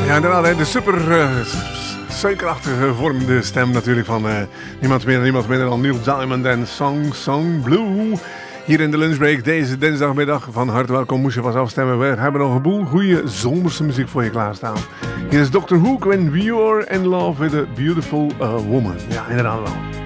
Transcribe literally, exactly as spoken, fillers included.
Ja, inderdaad, de super uh, suikerachtig gevormde stem natuurlijk van uh, niemand meer dan niemand minder dan Neil Diamond en Song Song Blue. Hier in de lunchbreak deze dinsdagmiddag. Van harte welkom, moest je pas afstemmen. We hebben nog een boel goede zomerse muziek voor je klaarstaan. Hier is doctor Hook when we are in love with a beautiful uh, woman. Ja, inderdaad wel.